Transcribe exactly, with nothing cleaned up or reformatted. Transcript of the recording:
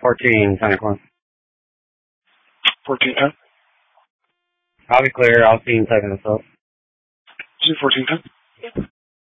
fourteen, ten o'clock. fourteen ten? I'll be clear. I'll see you in seven o'clock. Is it fourteen ten? Yep.